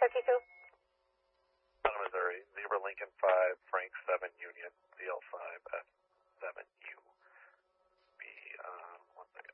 52. Missouri, Zebra Lincoln 5, Frank 7, Union, ZL5, F7.